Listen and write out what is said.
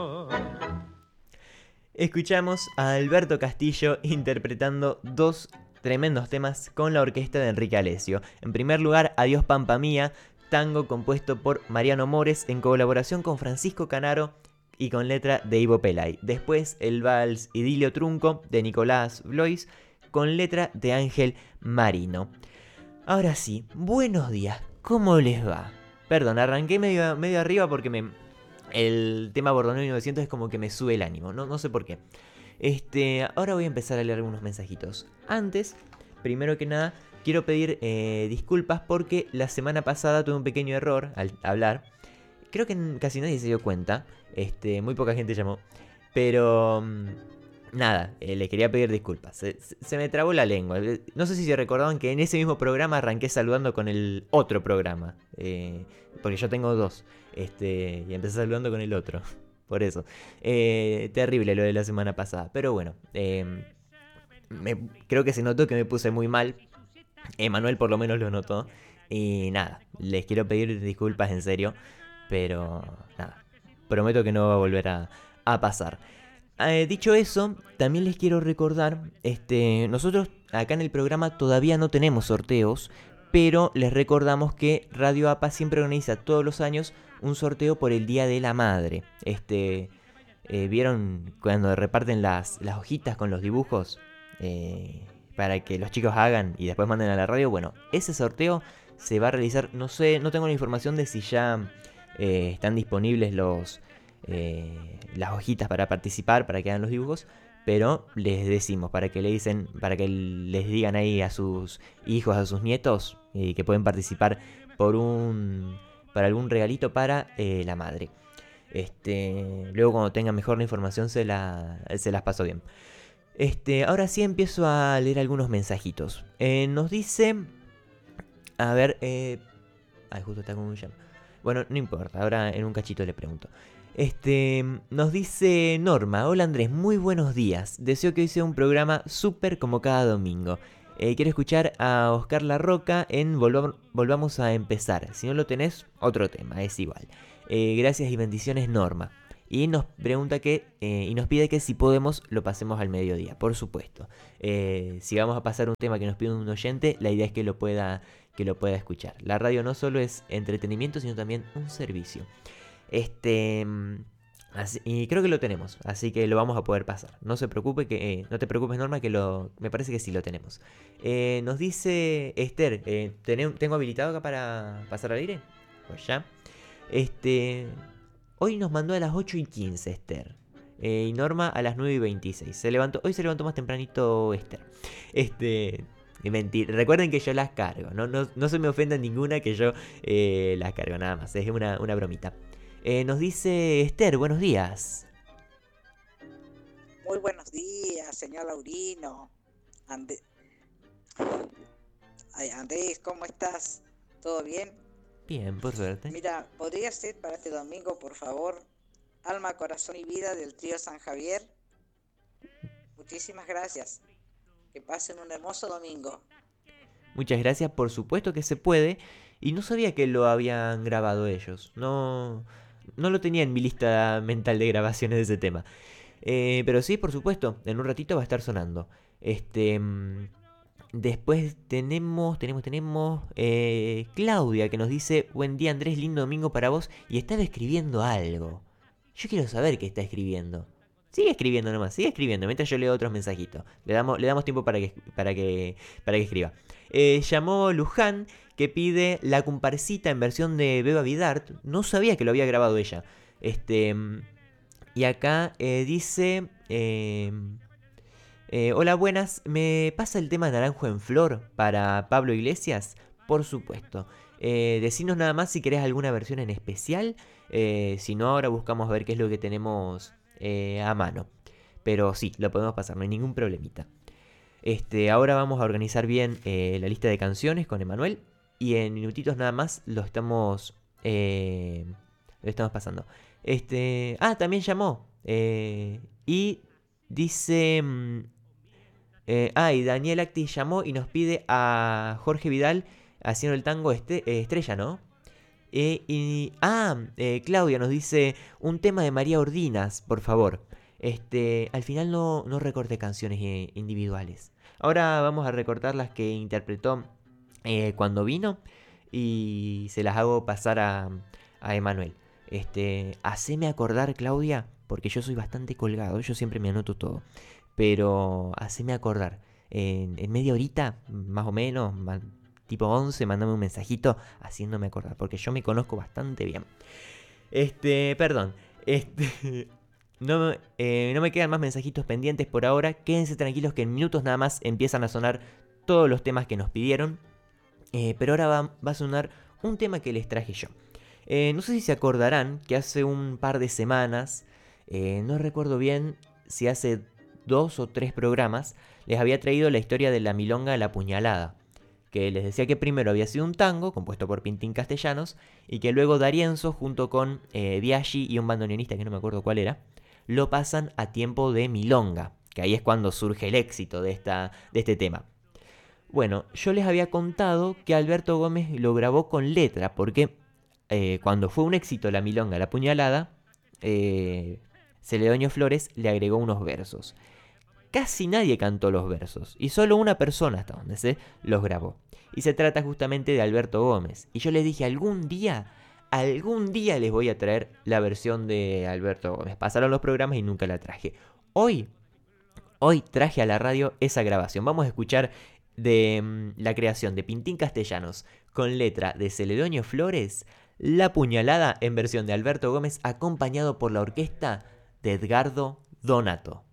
Escuchamos a Alberto Castillo interpretando dos tremendos temas con la orquesta de Enrique Alessio. En primer lugar, Adiós Pampa Mía, tango compuesto por Mariano Mores en colaboración con Francisco Canaro y con letra de Ivo Pelay. Después, el vals Idilio Trunco de Nicolás Blois con letra de Ángel Marino. Ahora sí, buenos días, ¿cómo les va? Perdón, arranqué medio arriba porque el tema Bordoneó 1900 es como que me sube el ánimo, no sé por qué. Ahora voy a empezar a leer algunos mensajitos. Antes, primero que nada, quiero pedir disculpas porque la semana pasada tuve un pequeño error al hablar. Creo que casi nadie se dio cuenta, muy poca gente llamó, pero nada, les quería pedir disculpas. Se me trabó la lengua. No sé si se recordaban que en ese mismo programa arranqué saludando con el otro programa, porque yo tengo dos, y empecé saludando con el otro. Por eso. Terrible lo de la semana pasada. Pero bueno, creo que se notó que me puse muy mal. Manuel por lo menos lo notó. Y nada, les quiero pedir disculpas en serio. Pero nada, prometo que no va a volver a pasar. Dicho eso, también les quiero recordar, nosotros acá en el programa todavía no tenemos sorteos, pero les recordamos que Radio APA siempre organiza todos los años un sorteo por el Día de la Madre. ¿Vieron cuando reparten las hojitas con los dibujos? Para que los chicos hagan y después manden a la radio. Bueno, ese sorteo se va a realizar, no sé, no tengo la información de si ya están disponibles las hojitas para participar, para que hagan los dibujos, pero les decimos para que les digan ahí a sus hijos, a sus nietos, que pueden participar para algún regalito para la madre. Luego cuando tengan mejor la información se las paso bien. Ahora sí empiezo a leer algunos mensajitos. Nos dice, a ver, justo está con un jam. Bueno, no importa, ahora en un cachito le pregunto. Nos dice Norma: hola Andrés, muy buenos días. Deseo que hoy sea un programa súper como cada domingo. Quiero escuchar a Oscar La Roca en Volvamos a empezar. Si no lo tenés, otro tema, es igual. Gracias y bendiciones, Norma. Y nos pregunta y nos pide que si podemos lo pasemos al mediodía, por supuesto. Si vamos a pasar un tema que nos pide un oyente, la idea es que lo pueda escuchar. La radio no solo es entretenimiento, sino también un servicio. Y creo que lo tenemos, así que lo vamos a poder pasar. No se preocupe, no te preocupes, Norma, me parece que sí lo tenemos. Nos dice Esther, ¿tengo habilitado acá para pasar al aire? Pues ya. Hoy nos mandó a las 8:15 Esther. Y Norma a las 9:26. Hoy se levantó más tempranito Esther. Mentira. Recuerden que yo las cargo. No se me ofenda ninguna que yo las cargo, nada más. Es una bromita. Nos dice Esther, buenos días. Muy buenos días, señor Laurino. Andrés, ¿cómo estás? ¿Todo bien? Bien, por suerte. Mira, ¿podría ser para este domingo, por favor, Alma, Corazón y Vida del trío San Javier? Muchísimas gracias. Que pasen un hermoso domingo. Muchas gracias, por supuesto que se puede. Y no sabía que lo habían grabado ellos. No lo tenía en mi lista mental de grabaciones de ese tema. Pero sí, por supuesto, en un ratito va a estar sonando. Después tenemos Claudia, que nos dice: buen día Andrés, lindo domingo para vos. Y estaba escribiendo algo. Yo quiero saber qué está escribiendo. Sigue escribiendo nomás, sigue escribiendo mientras yo leo otros mensajitos. Le damos tiempo para que escriba. Llamó Luján, que pide La Comparsita en versión de Beba Vidart. No sabía que lo había grabado ella. Y acá dice: hola, buenas. ¿Me pasa el tema Naranjo en Flor para Pablo Iglesias? Por supuesto. Decinos nada más si querés alguna versión en especial. Si no, ahora buscamos a ver qué es lo que tenemos a mano. Pero sí, lo podemos pasar, no hay ningún problemita. Ahora vamos a organizar bien la lista de canciones con Emanuel. Y en minutitos nada más lo estamos pasando. También llamó. Y dice... y Daniel Acti llamó y nos pide a Jorge Vidal haciendo el tango Estrella, ¿no? Claudia nos dice un tema de María Ordinas, por favor. Al final no recorté canciones individuales. Ahora vamos a recortar las que interpretó cuando vino y se las hago pasar a Emanuel. Haceme acordar, Claudia, porque yo soy bastante colgado, yo siempre me anoto todo. Pero haceme acordar. En media horita, más o menos, tipo 11, mandame un mensajito haciéndome acordar, porque yo me conozco bastante bien. Perdón. No me quedan más mensajitos pendientes por ahora. Quédense tranquilos que en minutos nada más empiezan a sonar todos los temas que nos pidieron. Pero ahora va a sonar un tema que les traje yo. No sé si se acordarán que hace un par de semanas, no recuerdo bien si hace 2 o 3 programas, les había traído la historia de la milonga La Puñalada. Que les decía que primero había sido un tango, compuesto por Pintín Castellanos, y que luego D'Arienzo, junto con Biaggi y un bandoneonista que no me acuerdo cuál era, lo pasan a tiempo de milonga, que ahí es cuando surge el éxito de este tema. Bueno, yo les había contado que Alberto Gómez lo grabó con letra, porque cuando fue un éxito la milonga La Puñalada, Celedonio Flores le agregó unos versos. Casi nadie cantó los versos, y solo una persona hasta donde sé los grabó. Y se trata justamente de Alberto Gómez. Y yo les dije, algún día les voy a traer la versión de Alberto Gómez. Pasaron los programas y nunca la traje. Hoy traje a la radio esa grabación. Vamos a escuchar de la creación de Pintín Castellanos con letra de Celedonio Flores, La Puñalada en versión de Alberto Gómez, acompañado por la orquesta de Edgardo Donato.